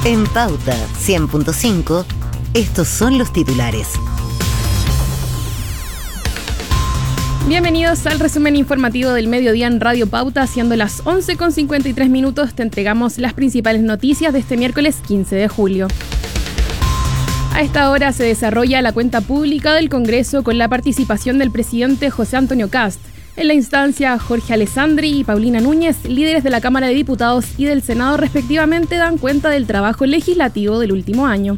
En Pauta 100.5, estos son los titulares. Bienvenidos al resumen informativo del mediodía en Radio Pauta. Siendo las 11:53, te entregamos las principales noticias de este miércoles 15 de julio. A esta hora se desarrolla la cuenta pública del Congreso con la participación del presidente José Antonio Kast. En la instancia, Jorge Alessandri y Paulina Núñez, líderes de la Cámara de Diputados y del Senado respectivamente, dan cuenta del trabajo legislativo del último año.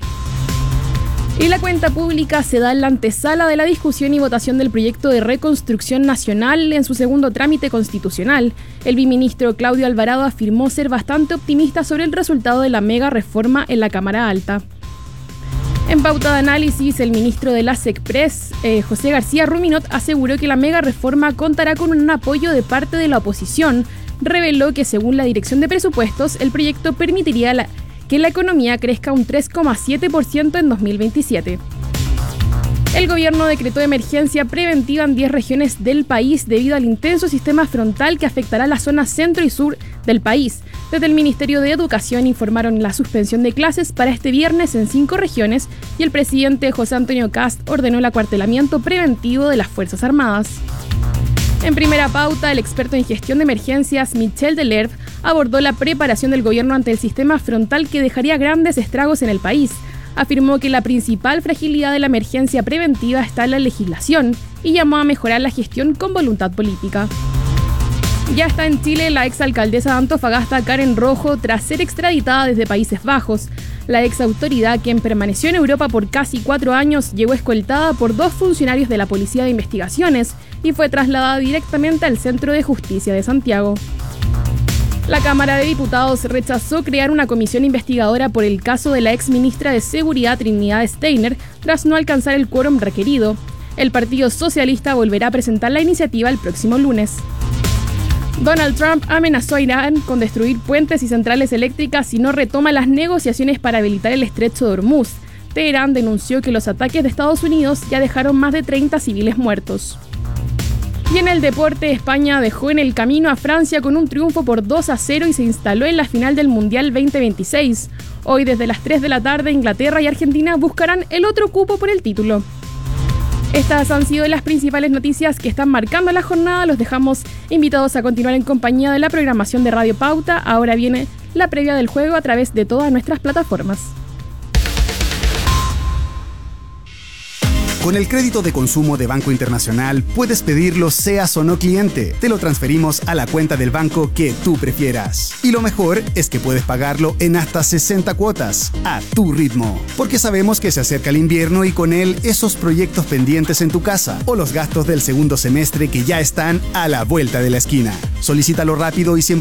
Y la cuenta pública se da en la antesala de la discusión y votación del proyecto de reconstrucción nacional en su segundo trámite constitucional. El viceministro Claudio Alvarado afirmó ser bastante optimista sobre el resultado de la mega reforma en la Cámara Alta. En pauta de análisis, el ministro de la SECPRES, José García Ruminot, aseguró que la mega reforma contará con un apoyo de parte de la oposición. Reveló que según la Dirección de Presupuestos, el proyecto permitiría que la economía crezca un 3,7% en 2027. El gobierno decretó emergencia preventiva en 10 regiones del país debido al intenso sistema frontal que afectará la zona centro y sur del país. Desde el Ministerio de Educación informaron la suspensión de clases para este viernes en 5 regiones y el presidente José Antonio Kast ordenó el acuartelamiento preventivo de las Fuerzas Armadas. En primera pauta, el experto en gestión de emergencias Michel Delerve abordó la preparación del gobierno ante el sistema frontal que dejaría grandes estragos en el país. Afirmó que la principal fragilidad de la emergencia preventiva está en la legislación y llamó a mejorar la gestión con voluntad política. Ya está en Chile la exalcaldesa de Antofagasta, Karen Rojo, tras ser extraditada desde Países Bajos. La exautoridad, quien permaneció en Europa por casi 4 años, llegó escoltada por 2 funcionarios de la Policía de Investigaciones y fue trasladada directamente al Centro de Justicia de Santiago. La Cámara de Diputados rechazó crear una comisión investigadora por el caso de la exministra de Seguridad Trinidad Steiner tras no alcanzar el quórum requerido. El Partido Socialista volverá a presentar la iniciativa el próximo lunes. Donald Trump amenazó a Irán con destruir puentes y centrales eléctricas si no retoma las negociaciones para habilitar el estrecho de Hormuz. Teherán denunció que los ataques de Estados Unidos ya dejaron más de 30 civiles muertos. Y en el deporte, España dejó en el camino a Francia con un triunfo por 2-0 y se instaló en la final del Mundial 2026. Hoy, desde las 3 de la tarde, Inglaterra y Argentina buscarán el otro cupo por el título. Estas han sido las principales noticias que están marcando la jornada. Los dejamos invitados a continuar en compañía de la programación de Radio Pauta. Ahora viene la previa del juego a través de todas nuestras plataformas. Con el crédito de consumo de Banco Internacional puedes pedirlo seas o no cliente. Te lo transferimos a la cuenta del banco que tú prefieras. Y lo mejor es que puedes pagarlo en hasta 60 cuotas, a tu ritmo. Porque sabemos que se acerca el invierno y con él esos proyectos pendientes en tu casa o los gastos del segundo semestre que ya están a la vuelta de la esquina. Solicítalo rápido y siempre